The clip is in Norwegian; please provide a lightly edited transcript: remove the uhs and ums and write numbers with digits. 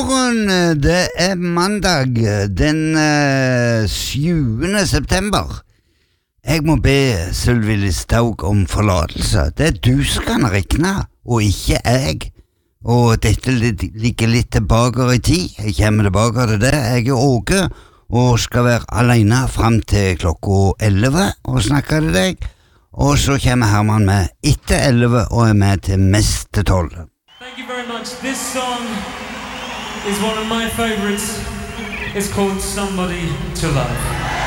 morgen, det mandag den 7. september. Jeg må be Sylvi Listhaug om forlatelse. Det du som kan regne, og ikke jeg. Og dette ligger litt tilbake i tid. Jeg kommer tilbake til det. Jeg Åge, og skal være alene frem til klokka 11 og snakke til deg. Og så kommer Herman med etter 11 og med til mest til 12. Thank you very much. This song is one of my favorites. It's called Somebody to Love.